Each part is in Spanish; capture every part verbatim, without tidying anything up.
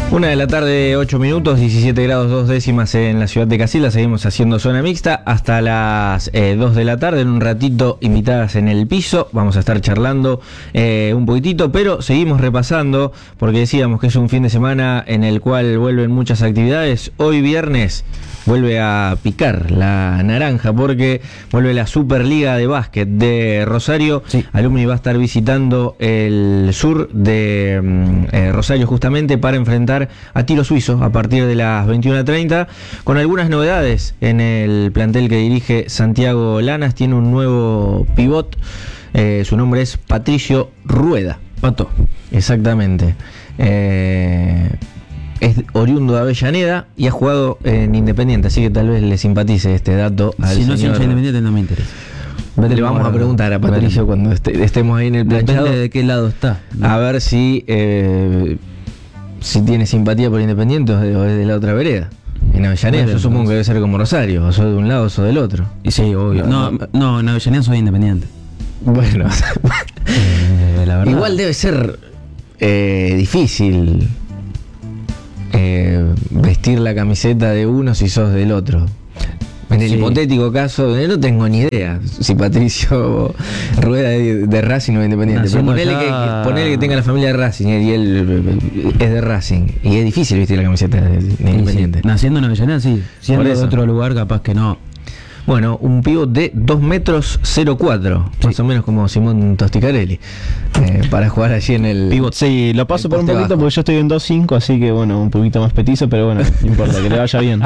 Una de la tarde, ocho minutos, diecisiete grados dos décimas en la ciudad de Casilda. Seguimos haciendo zona mixta hasta las eh, dos de la tarde. En un ratito, invitadas en el piso. Vamos a estar charlando eh, un poquitito, pero seguimos repasando porque decíamos que es un fin de semana en el cual vuelven muchas actividades. Hoy viernes vuelve a picar la naranja porque vuelve la Superliga de Básquet de Rosario. Sí. Alumni va a estar visitando el sur de eh, Rosario justamente para enfrentar a Tiro Suizo a partir de las veintiuna treinta, con algunas novedades en el plantel que dirige Santiago Lanas. Tiene un nuevo pivot, eh, su nombre es Patricio Rueda. Pato. Exactamente. Eh, es oriundo de Avellaneda y ha jugado en Independiente, así que tal vez le simpatice este dato al si no señor. es Independiente no me interesa. Le vamos a preguntar a Patricio cuando este, estemos ahí en el planchado. Depende de qué lado está, ¿no? A ver si eh, si tiene simpatía por Independiente o es de, o es de la otra vereda. En Avellaneda bueno, yo supongo que debe ser como Rosario, o soy de un lado o soy del otro. Y sí, obvio. No, no, no en Avellaneda soy Independiente. Bueno, eh, la verdad. Igual debe ser eh, difícil eh, vestir la camiseta de uno si sos del otro. En el sí. hipotético caso, no tengo ni idea si Patricio Rueda de, de Racing o de Independiente. Pero ponele, ya... que, ponele que tenga la familia de Racing y él es de Racing. Y es difícil vestir la camiseta de, de Independiente. Sí, sí. Naciendo en Avellaneda, sí. Siendo de otro lugar, capaz que no. Bueno, un pívot de dos metros cero cuatro, sí. Más o menos como Simón Tosticarelli, eh, para jugar allí en el pívot. Sí, lo paso por un poquito bajo. Porque yo estoy en dos cinco, así que bueno, un poquito más petizo, pero bueno, no importa, que le vaya bien.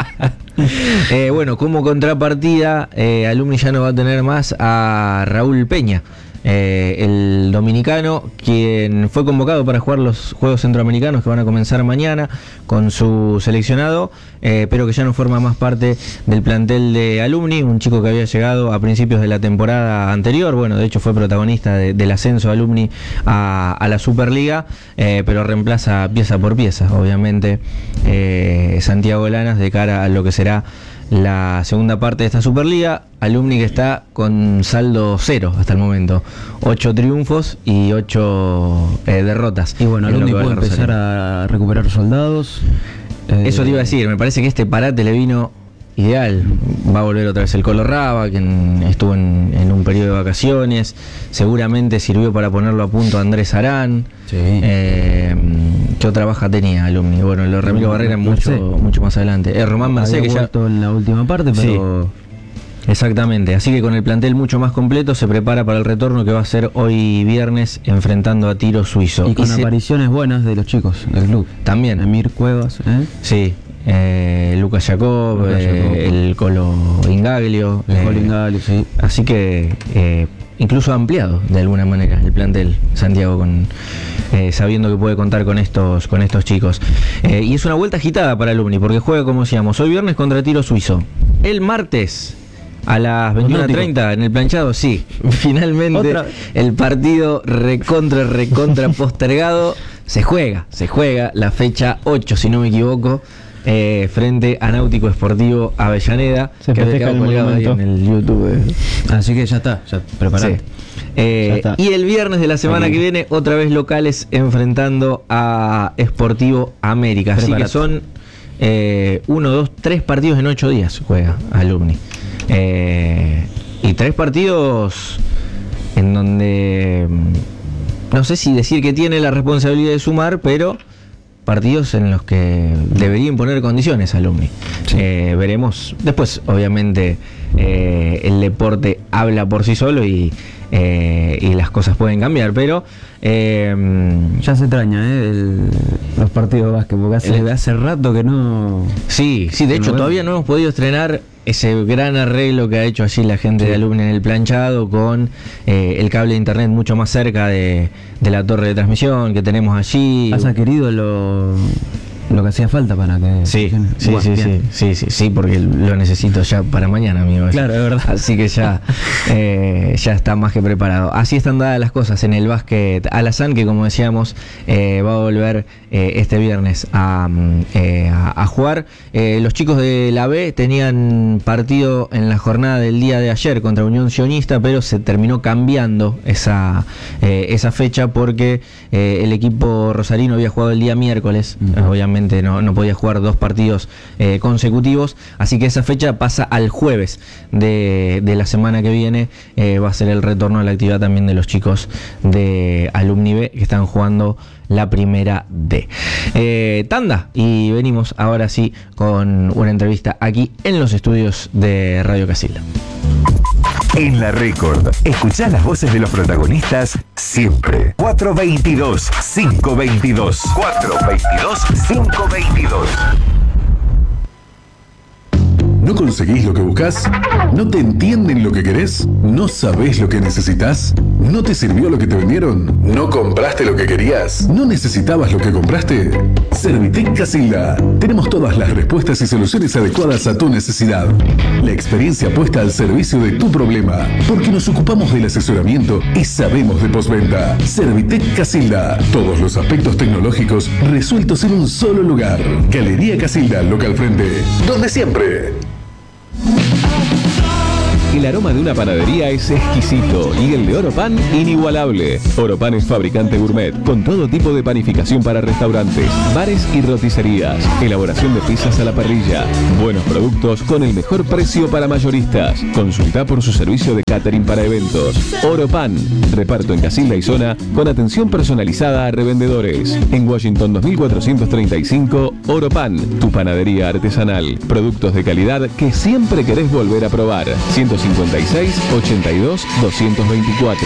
eh, bueno, como contrapartida, eh, Alumni ya no va a tener más a Raúl Peña. Eh, el dominicano, quien fue convocado para jugar los Juegos Centroamericanos que van a comenzar mañana con su seleccionado, eh, pero que ya no forma más parte del plantel de Alumni, un chico que había llegado a principios de la temporada anterior. Bueno, de hecho fue protagonista de, del ascenso de Alumni a, a la Superliga, eh, pero reemplaza pieza por pieza, obviamente, eh, Santiago Lanas de cara a lo que será la segunda parte de esta Superliga. Alumni que está con saldo cero hasta el momento, ocho triunfos y ocho eh, derrotas. Y bueno, Alumni puede empezar a recuperar soldados. Eh, Eso te iba a decir, me parece que este parate le vino ideal. Va a volver otra vez el Colo Raba, quien estuvo en, en un periodo de vacaciones. Seguramente sirvió para ponerlo a punto a Andrés Arán. Sí. Eh, ¿Qué otra baja tenía Alumni? Bueno, lo Ramiro Barrera mucho, mucho más adelante. Eh, Román Mercé, que ya en la última parte, pero sí, exactamente. Así que con el plantel mucho más completo se prepara para el retorno que va a ser hoy viernes enfrentando a Tiro Suizo. Y con y apariciones se... buenas de los chicos del club. También. Emir Cuevas, ¿eh? Sí. Eh, Lucas Jacob, Lucas eh, Jacob, el Colo Ingaglio, el eh, Colo Ingaglio, sí. Así que eh, incluso ha ampliado de alguna manera el plantel Santiago, con eh, sabiendo que puede contar con estos con estos chicos. Eh, y es una vuelta agitada para Alumni porque juega, como decíamos, hoy viernes contra Tiro Suizo. El martes a las veintiuna treinta en el planchado, sí, finalmente ¿otra? El partido recontra recontra postergado se juega, se juega la fecha ocho, si no me equivoco. Eh, frente a Náutico Esportivo Avellaneda, se que había quedado colgado ahí en el YouTube. Eh. Así que ya está, ya preparado. Sí. Eh, y el viernes de la semana okay. que viene, otra vez locales enfrentando a Sportivo América. Así Preparate. que son eh, uno, dos, tres partidos en ocho días juega Alumni. Eh, y tres partidos en donde no sé si decir que tiene la responsabilidad de sumar, pero partidos en los que deberían poner condiciones Alumni. Sí. Eh, veremos. Después, obviamente, eh, el deporte habla por sí solo y, eh, y las cosas pueden cambiar, pero eh, ya se extraña ¿eh? el, los partidos de básquet, porque hace, el, hace rato que no. Sí, sí, de hecho, no todavía no hemos podido estrenar ese gran arreglo que ha hecho allí la gente sí. de Alumni en el planchado, con eh, el cable de internet mucho más cerca de, de la torre de transmisión que tenemos allí. ¿Has adquirido lo, lo que hacía falta para que sí, sí, bueno, sí, sí, sí, sí, sí, porque lo necesito ya para mañana, amigo. Claro, es verdad. Así que ya, eh, ya está más que preparado. Así están dadas las cosas en el básquet Alazán, que como decíamos eh, va a volver eh, este viernes a, eh, a, a jugar. Eh, los chicos de la B tenían partido en la jornada del día de ayer contra Unión Sionista, pero se terminó cambiando esa, eh, esa fecha porque eh, el equipo rosarino había jugado el día miércoles, uh-huh. obviamente obviamente no, no podía jugar dos partidos eh, consecutivos, así que esa fecha pasa al jueves de, de la semana que viene. Eh, va a ser el retorno a la actividad también de los chicos de Alumni B que están jugando la primera D. Eh, tanda, y venimos ahora sí con una entrevista aquí en los estudios de Radio Casilda. En la Record, escuchá las voces de los protagonistas siempre. cuatro veintidós, cinco veintidós. cuatro veintidós, cinco veintidós. ¿No conseguís lo que buscas? ¿No te entienden lo que querés? ¿No sabés lo que necesitas? ¿No te sirvió lo que te vendieron? ¿No compraste lo que querías? ¿No necesitabas lo que compraste? Servitec Casilda. Tenemos todas las respuestas y soluciones adecuadas a tu necesidad. La experiencia puesta al servicio de tu problema, porque nos ocupamos del asesoramiento y sabemos de postventa. Servitec Casilda. Todos los aspectos tecnológicos resueltos en un solo lugar. Galería Casilda, local frente. Donde siempre. El aroma de una panadería es exquisito y el de Oropan inigualable. Oropan es fabricante gourmet con todo tipo de panificación para restaurantes, bares y roticerías. Elaboración de pizzas a la parrilla. Buenos productos con el mejor precio para mayoristas. Consulta por su servicio de catering para eventos. Oropan. Reparto en Casilda y zona con atención personalizada a revendedores. En Washington dos mil cuatrocientos treinta y cinco, Oropan. Tu panadería artesanal. Productos de calidad que siempre querés volver a probar. ciento cincuenta y seis, ochenta y dos, doscientos veinticuatro.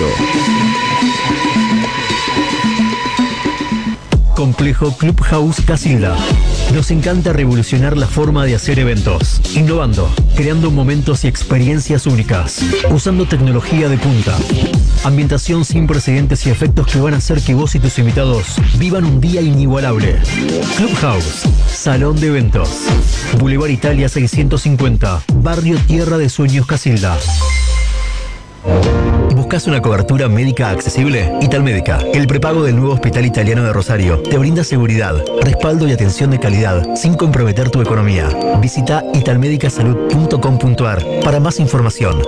Complejo Clubhouse Casilda. Nos encanta revolucionar la forma de hacer eventos, innovando, creando momentos y experiencias únicas, usando tecnología de punta, ambientación sin precedentes y efectos que van a hacer que vos y tus invitados vivan un día inigualable. Clubhouse, Salón de Eventos, Boulevard Italia seiscientos cincuenta, Barrio Tierra de Sueños Casilda. ¿Buscas una cobertura médica accesible? Italmédica, el prepago del nuevo Hospital Italiano de Rosario, te brinda seguridad, respaldo y atención de calidad sin comprometer tu economía. Visita italmedicasalud punto com punto ar para más información.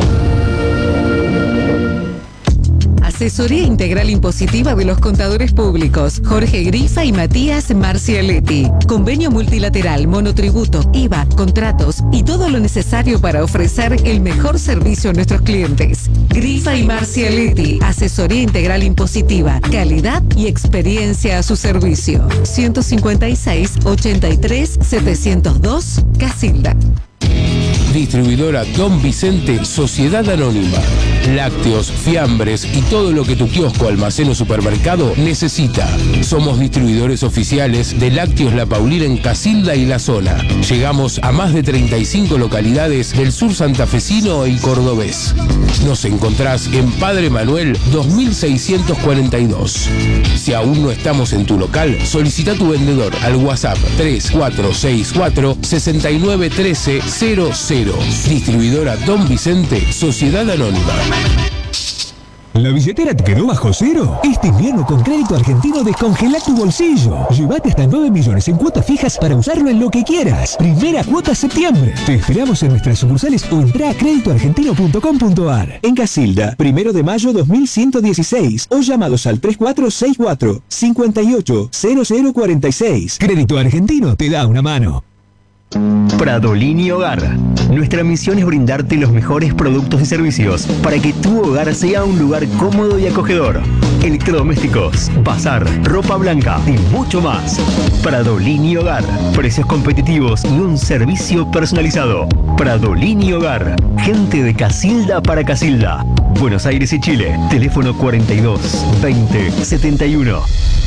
Asesoría Integral Impositiva de los Contadores Públicos, Jorge Grifa y Matías Marcialetti. Convenio multilateral, monotributo, I V A, contratos y todo lo necesario para ofrecer el mejor servicio a nuestros clientes. Grifa y Marcialetti, Asesoría Integral Impositiva, calidad y experiencia a su servicio. ciento cincuenta y seis, ochenta y tres, setecientos dos, Casilda. Distribuidora Don Vicente, Sociedad Anónima. Lácteos, fiambres y todo lo que tu kiosco, almacén o supermercado necesita. Somos distribuidores oficiales de Lácteos La Paulina en Casilda y la zona. Llegamos a más de treinta y cinco localidades del sur santafesino y cordobés. Nos encontrás en Padre Manuel dos mil seiscientos cuarenta y dos. Si aún no estamos en tu local, solicita tu vendedor al WhatsApp tres cuatro seis cuatro, seis nueve uno tres cero cero. Distribuidora Don Vicente, Sociedad Anónima. ¿La billetera te quedó bajo cero? Este invierno con Crédito Argentino descongela tu bolsillo. Llévate hasta nueve millones en cuotas fijas para usarlo en lo que quieras. Primera cuota septiembre. Te esperamos en nuestras sucursales o entrá a crédito argentino punto com punto ar. En Casilda, primero de mayo dos mil ciento dieciséis o llamados al tres cuatro seis cuatro, cinco ocho, cero cero cuatro seis. Crédito Argentino te da una mano. Pradolini Hogar. Nuestra misión es brindarte los mejores productos y servicios para que tu hogar sea un lugar cómodo y acogedor. Electrodomésticos, bazar, ropa blanca y mucho más. Pradolini Hogar. Precios competitivos y un servicio personalizado. Pradolini Hogar. Gente de Casilda para Casilda. Buenos Aires y Chile. Teléfono cuarenta y dos, veinte, setenta y uno.